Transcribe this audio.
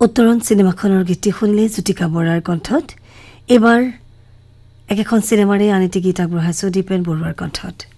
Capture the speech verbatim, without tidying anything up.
উত্তৰণ চিনেমাখনৰ গীত শুনিলে জ্যোতিকা বৰাৰ কণ্ঠত। এবাৰ একেখন চিনেমাৰে আন এটি গীত আগবঢ়াইছো দীপেন বৰুৱাৰ কণ্ঠত।